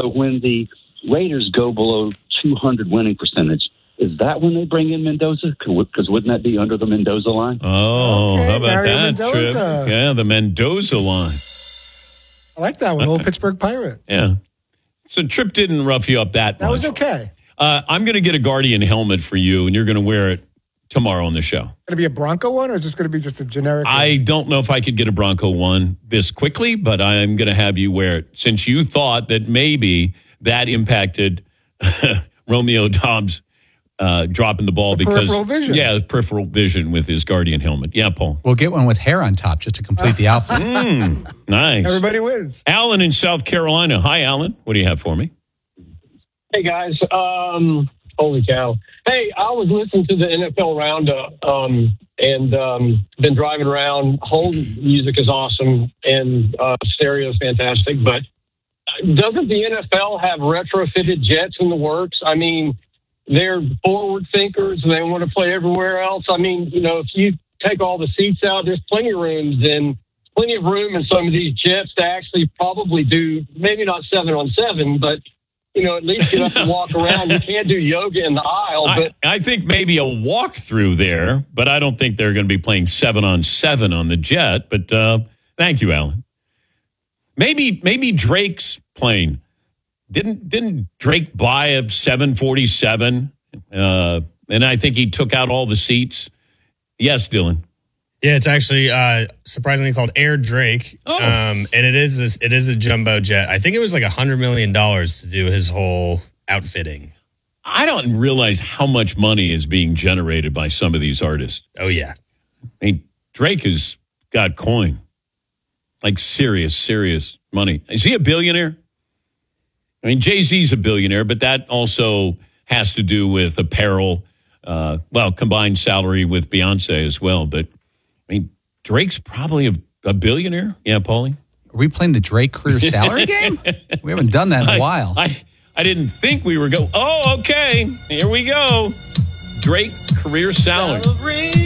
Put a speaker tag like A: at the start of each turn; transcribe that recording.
A: So when the Raiders go below 200 winning percentage, is that when they bring in Mendoza? Because wouldn't that be under the Mendoza line?
B: Oh,
C: Okay,
B: how about
C: Mario
B: that,
C: Mendoza.
B: Trip? Yeah, the Mendoza line.
C: I like that one. Old Pittsburgh Pirate.
B: Yeah. So Trip didn't rough you up that much.
C: That was okay.
B: I'm going to get a Guardian helmet for you, and you're going to wear it tomorrow on the show.
C: Going to be a Bronco one, or is this going to be just a generic one?
B: I don't know if I could get a Bronco one this quickly, but I'm going to have you wear it since you thought that maybe that impacted Romeo Dobbs dropping the ball because
C: peripheral vision.
B: Yeah, peripheral vision with his Guardian helmet. Yeah, Paul.
D: We'll get one with hair on top just to complete the outfit.
B: Nice.
C: Everybody wins.
B: Alan in South Carolina. Hi, Alan. What do you have for me?
E: Hey, guys. Holy cow. Hey, I was listening to the NFL Roundup and been driving around. Whole music is awesome and stereo is fantastic. But doesn't the NFL have retrofitted jets in the works? I mean, they're forward thinkers and they want to play everywhere else. I mean, if you take all the seats out, there's plenty of rooms and plenty of room in some of these jets to actually probably do, maybe not 7-on-7, but at least get up and walk around. You can't do yoga in the aisle. But
B: I think maybe a walkthrough there, but I don't think they're going to be playing 7-on-7 on the jet. But thank you, Alan. Maybe Drake's plane. Didn't Drake buy a 747? And I think he took out all the seats. Yes, Dylan.
F: Yeah, it's actually surprisingly called Air Drake, and it is a jumbo jet. I think it was like $100 million to do his whole outfitting.
B: I don't realize how much money is being generated by some of these artists.
F: Oh yeah,
B: I mean Drake has got coin, like serious money. Is he a billionaire? I mean Jay-Z's a billionaire, but that also has to do with apparel. Combined salary with Beyonce as well, but. I mean, Drake's probably a billionaire. Yeah, Paulie?
D: Are we playing the Drake career salary game? We haven't done that in a while.
B: I didn't think we were going. Oh, okay. Here we go. Drake career salary.